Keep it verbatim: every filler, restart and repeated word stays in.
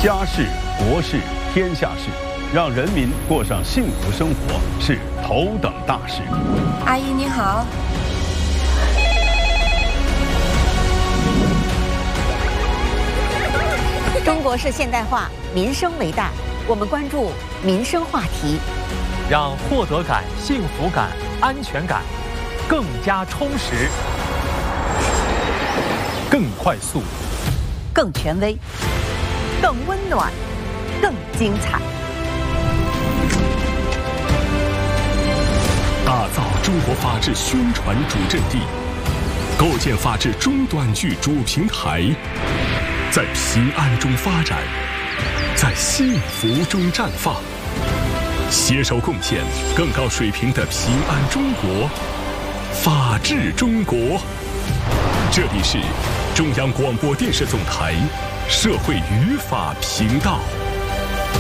家事、国事、天下事，让人民过上幸福生活是头等大事。 阿姨你好。 中国式现代化，民生为大，我们关注民生话题， 让获得感、幸福感、安全感更加充实、 更快速、 更权威、更温暖、更精彩。 打造中国法治宣传主阵地，构建法治中短剧主平台，在平安中发展，在幸福中绽放，携手贡献更高水平的平安中国、法治中国。这里是中央广播电视总台社会与法频道。